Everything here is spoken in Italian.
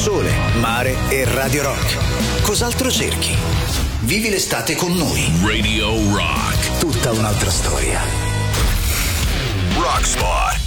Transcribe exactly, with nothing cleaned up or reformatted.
sole, mare e Radio Rock. Cos'altro cerchi? Vivi l'estate con noi. Radio Rock. Tutta un'altra storia. Rock Spot.